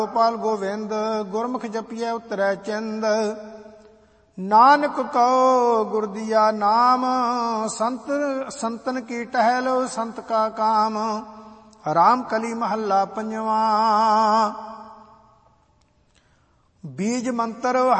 ਗੋਪਾਲ ਗੋਵਿੰਦ ਗੁਰਮੁਖ ਜਪੀਐ ਉਤਰੈ ਚਿੰਦ। Nanak Q ਗੁਰ ਦੀਆ ਨਾਮ, ਸੰਤਨ ਕੀ ਟਹਿਲੋ ਸੰਤ ਕਾ ਕਾਮ। ਰਾਮ ਕਲੀ ਮਹੱਲਾ ਪੰਜਵਾ। ਬੀਜ ਮੰਤਰ